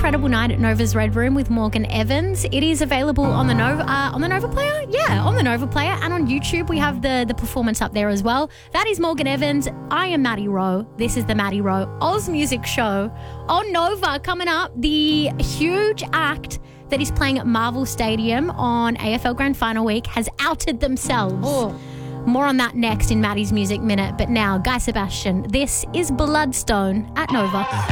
incredible night at Nova's Red Room with Morgan Evans. It is available on the Nova Player. Yeah, on the Nova Player, and on YouTube we have the performance up there as well. That is Morgan Evans. I am Maddie Rowe. This is the Maddie Rowe Oz Music Show on Nova. Coming up, the huge act that is playing at Marvel Stadium on AFL Grand Final week has outed themselves. Oh. More on that next in Maddie's Music Minute. But now, Guy Sebastian, this is Bloodstone at Nova.